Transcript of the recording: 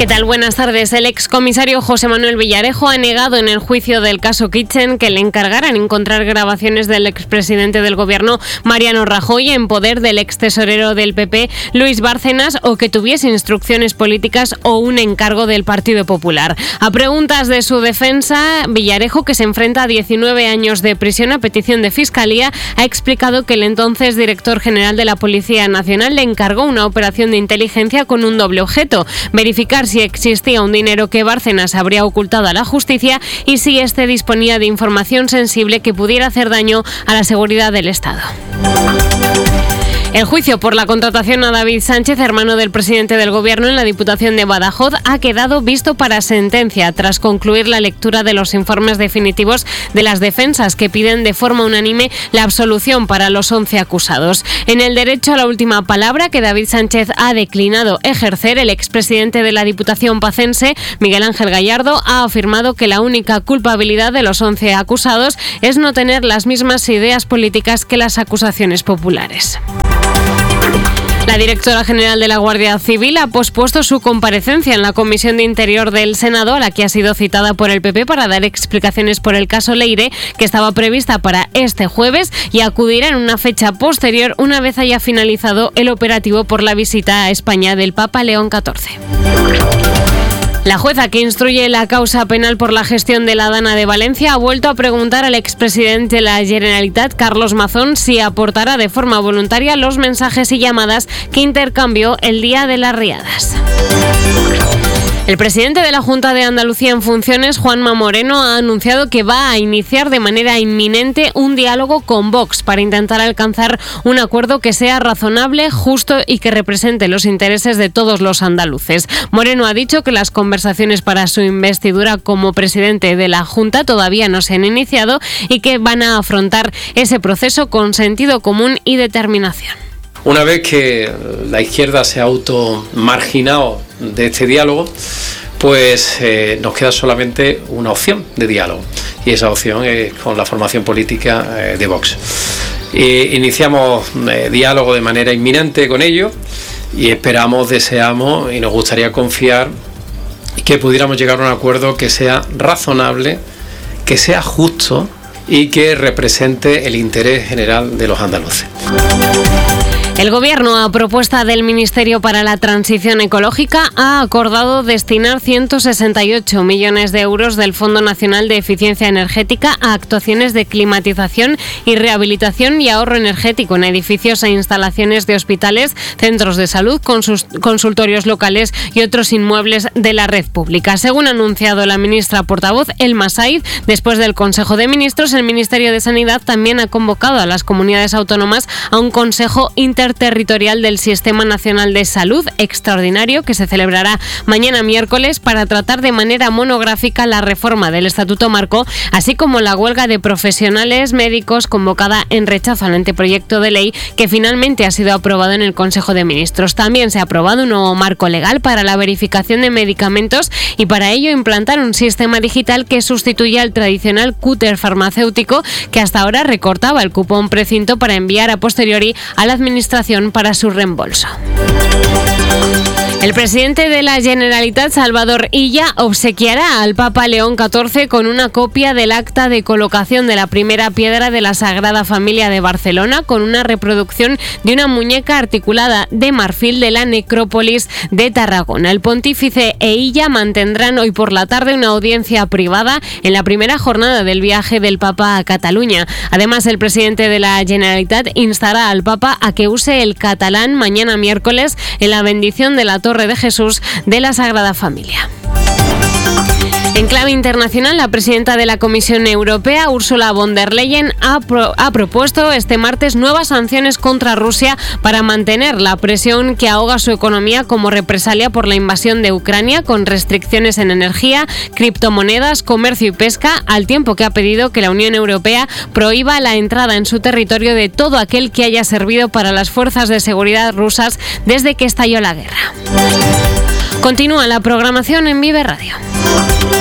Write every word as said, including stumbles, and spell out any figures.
¿Qué tal? Buenas tardes. El excomisario José Manuel Villarejo ha negado en el juicio del caso Kitchen que le encargaran encontrar grabaciones del expresidente del gobierno Mariano Rajoy en poder del extesorero del P P Luis Bárcenas o que tuviese instrucciones políticas o un encargo del Partido Popular. A preguntas de su defensa, Villarejo, que se enfrenta a diecinueve años de prisión a petición de Fiscalía, ha explicado que el entonces director general de la Policía Nacional le encargó una operación de inteligencia con un doble objeto: verificar si existía un dinero que Bárcenas habría ocultado a la justicia y si éste disponía de información sensible que pudiera hacer daño a la seguridad del Estado. El juicio por la contratación a David Sánchez, hermano del presidente del Gobierno en la Diputación de Badajoz, ha quedado visto para sentencia tras concluir la lectura de los informes definitivos de las defensas que piden de forma unánime la absolución para los once acusados. En el derecho a la última palabra que David Sánchez ha declinado ejercer, el expresidente de la Diputación pacense, Miguel Ángel Gallardo, ha afirmado que la única culpabilidad de los once acusados es no tener las mismas ideas políticas que las acusaciones populares. La directora general de la Guardia Civil ha pospuesto su comparecencia en la Comisión de Interior del Senado, a la que ha sido citada por el P P para dar explicaciones por el caso Leire, que estaba prevista para este jueves, y acudirá en una fecha posterior una vez haya finalizado el operativo por la visita a España del Papa León catorce. La jueza que instruye la causa penal por la gestión de la Dana de Valencia ha vuelto a preguntar al expresidente de la Generalitat, Carlos Mazón, si aportará de forma voluntaria los mensajes y llamadas que intercambió el día de las riadas. El presidente de la Junta de Andalucía en funciones, Juanma Moreno, ha anunciado que va a iniciar de manera inminente un diálogo con Vox para intentar alcanzar un acuerdo que sea razonable, justo y que represente los intereses de todos los andaluces. Moreno ha dicho que las conversaciones para su investidura como presidente de la Junta todavía no se han iniciado y que van a afrontar ese proceso con sentido común y determinación. Una vez que la izquierda se ha automarginado de este diálogo, pues eh, nos queda solamente una opción de diálogo, y esa opción es con la formación política eh, de Vox. E iniciamos eh, diálogo de manera inminente con ellos y esperamos, deseamos y nos gustaría confiar que pudiéramos llegar a un acuerdo que sea razonable, que sea justo y que represente el interés general de los andaluces. El Gobierno, a propuesta del Ministerio para la Transición Ecológica, ha acordado destinar ciento sesenta y ocho millones de euros del Fondo Nacional de Eficiencia Energética a actuaciones de climatización y rehabilitación y ahorro energético en edificios e instalaciones de hospitales, centros de salud, consultorios locales y otros inmuebles de la red pública. Según ha anunciado la ministra portavoz, Elma Said, después del Consejo de Ministros, el Ministerio de Sanidad también ha convocado a las comunidades autónomas a un Consejo Inter Territorial del Sistema Nacional de Salud extraordinario que se celebrará mañana miércoles para tratar de manera monográfica la reforma del Estatuto Marco, así como la huelga de profesionales médicos convocada en rechazo al anteproyecto de ley que finalmente ha sido aprobado en el Consejo de Ministros. También se ha aprobado un nuevo marco legal para la verificación de medicamentos y para ello implantar un sistema digital que sustituya al tradicional cúter farmacéutico que hasta ahora recortaba el cupón precinto para enviar a posteriori a la administración para su reembolso. El presidente de la Generalitat, Salvador Illa, obsequiará al Papa León catorce con una copia del acta de colocación de la primera piedra de la Sagrada Familia de Barcelona, con una reproducción de una muñeca articulada de marfil de la necrópolis de Tarragona. El pontífice e Illa mantendrán hoy por la tarde una audiencia privada en la primera jornada del viaje del Papa a Cataluña. Además, el presidente de la Generalitat instará al Papa a que use el catalán mañana miércoles en la bendición de la Torre de Jesús de la Sagrada Familia. En clave internacional, la presidenta de la Comisión Europea, Ursula von der Leyen, ha, pro- ha propuesto este martes nuevas sanciones contra Rusia para mantener la presión que ahoga su economía como represalia por la invasión de Ucrania, con restricciones en energía, criptomonedas, comercio y pesca, al tiempo que ha pedido que la Unión Europea prohíba la entrada en su territorio de todo aquel que haya servido para las fuerzas de seguridad rusas desde que estalló la guerra. Continúa la programación en Vive Radio.